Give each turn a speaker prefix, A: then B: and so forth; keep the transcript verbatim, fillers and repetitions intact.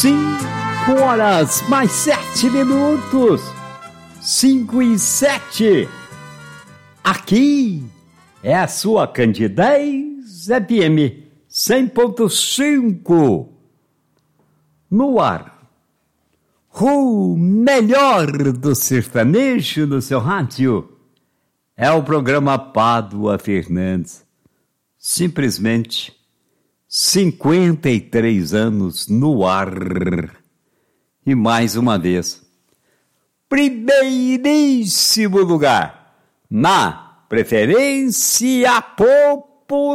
A: Cinco horas mais sete minutos. Cinco e sete. Aqui é a sua Candidez F M cem ponto cinco. No ar. O melhor do sertanejo no seu rádio é o programa Pádua Fernandes. Simplesmente cinquenta e três anos no ar. E mais uma vez, primeiríssimo lugar na preferência popular.